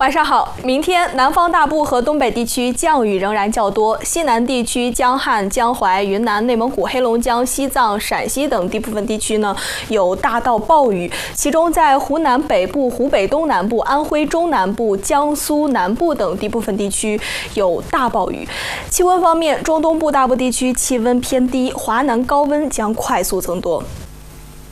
晚上好，明天南方大部和东北地区降雨仍然较多，西南地区江汉、江淮、云南、内蒙古、黑龙江、西藏、陕西等地部分地区呢有大到暴雨，其中在湖南北部、湖北东南部、安徽中南部、江苏南部等地部分地区有大暴雨。气温方面，中东部大部地区气温偏低，华南高温将快速增多。